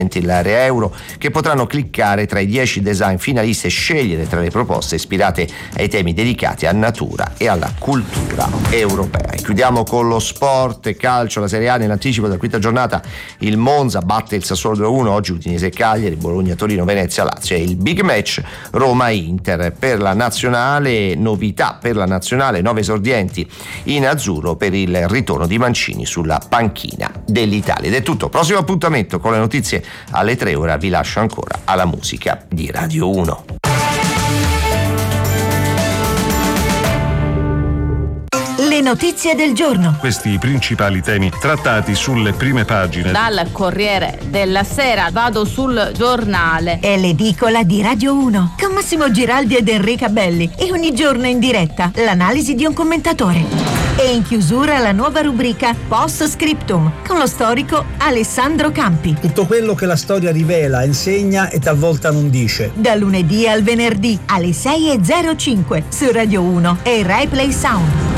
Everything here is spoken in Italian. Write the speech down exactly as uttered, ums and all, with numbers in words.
l'area euro, che potranno cliccare tra i dieci design finalisti e scegliere tra le proposte ispirate ai temi dedicati a natura e alla cultura europea. E chiudiamo con lo sport e calcio, la Serie A. Nell'anticipo della quinta giornata il Monza batte il Sassuolo due a uno, oggi Udinese Cagliari, Bologna Torino, Venezia Lazio e il big match Roma-Inter. Per la nazionale, novità per la nazionale, nove esordienti in azzurro per il ritorno di Mancini sulla panchina dell'Italia. Ed è tutto, prossimo appuntamento con le notizie alle tre, ora vi lascio ancora alla musica di Radio uno. Le notizie del giorno. Questi i principali temi trattati sulle prime pagine. Dal Corriere della Sera vado sul Giornale. È l'edicola di Radio uno con Massimo Giraldi ed Enrica Belli, e ogni giorno in diretta l'analisi di un commentatore. E in chiusura la nuova rubrica Post Scriptum con lo storico Alessandro Campi. Tutto quello che la storia rivela, insegna e talvolta non dice. Da lunedì al venerdì alle sei e zero cinque su Radio uno e Rai Play Sound.